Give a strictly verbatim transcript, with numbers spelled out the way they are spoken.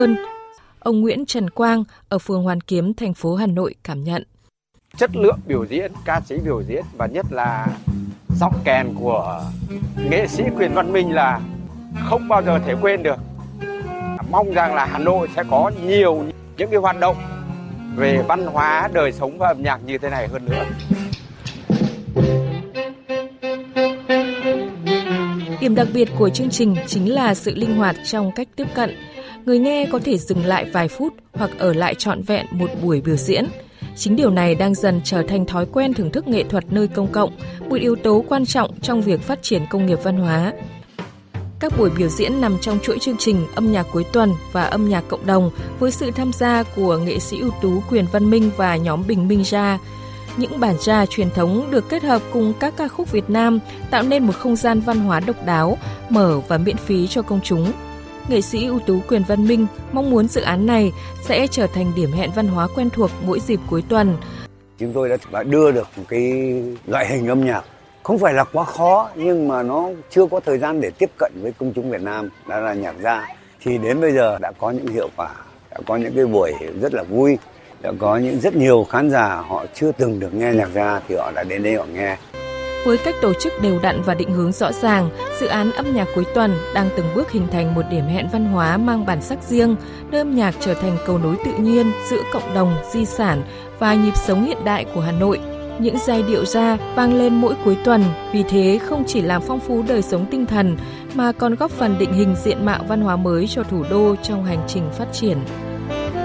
Ông Nguyễn Trần Quang ở phường Hoàn Kiếm, thành phố Hà Nội cảm nhận. Chất lượng biểu diễn, ca sĩ biểu diễn và nhất là giọng kèn của nghệ sĩ Quyền Văn Minh là không bao giờ thể quên được. Mong rằng là Hà Nội sẽ có nhiều những cái hoạt động về văn hóa, đời sống và âm nhạc như thế này hơn nữa. Điểm đặc biệt của chương trình chính là sự linh hoạt trong cách tiếp cận. Người nghe có thể dừng lại vài phút hoặc ở lại trọn vẹn một buổi biểu diễn. Chính điều này đang dần trở thành thói quen thưởng thức nghệ thuật nơi công cộng, một yếu tố quan trọng trong việc phát triển công nghiệp văn hóa. Các buổi biểu diễn nằm trong chuỗi chương trình âm nhạc cuối tuần và âm nhạc cộng đồng với sự tham gia của nghệ sĩ ưu tú Quyền Văn Minh và nhóm Bình Minh Jazz. Những bản jazz truyền thống được kết hợp cùng các ca khúc Việt Nam tạo nên một không gian văn hóa độc đáo, mở và miễn phí cho công chúng. Nghệ sĩ ưu tú Quyền Văn Minh mong muốn dự án này sẽ trở thành điểm hẹn văn hóa quen thuộc mỗi dịp cuối tuần. Chúng tôi đã đưa được một cái loại hình âm nhạc không phải là quá khó nhưng mà nó chưa có thời gian để tiếp cận với công chúng Việt Nam, đó là nhạc jazz. Thì đến bây giờ đã có những hiệu quả, đã có những cái buổi rất là vui, đã có những rất nhiều khán giả họ chưa từng được nghe nhạc jazz thì họ đã đến đây họ nghe. Với cách tổ chức đều đặn và định hướng rõ ràng, dự án âm nhạc cuối tuần đang từng bước hình thành một điểm hẹn văn hóa mang bản sắc riêng, nơi âm nhạc trở thành cầu nối tự nhiên giữa cộng đồng, di sản và nhịp sống hiện đại của Hà Nội. Những giai điệu jazz vang lên mỗi cuối tuần, vì thế không chỉ làm phong phú đời sống tinh thần mà còn góp phần định hình diện mạo văn hóa mới cho thủ đô trong hành trình phát triển.